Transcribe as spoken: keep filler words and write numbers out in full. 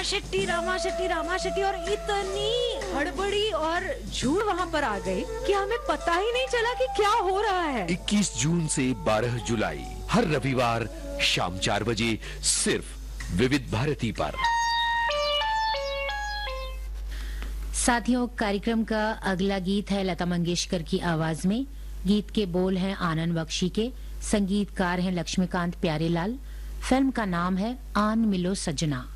शेट्टी रामा शेट्टी रामा शेट्टी और इतनी हड़बड़ी और झूठ वहाँ पर आ गई कि हमें पता ही नहीं चला कि क्या हो रहा है। इक्कीस जून से बारह जुलाई हर रविवार शाम चार बजे सिर्फ विविध भारती पर। साथियों, कार्यक्रम का अगला गीत है लता मंगेशकर की आवाज में। गीत के बोल हैं आनंद बख्शी के, संगीतकार हैं लक्ष्मीकांत प्यारेलाल। फिल्म का नाम है आन मिलो सजना।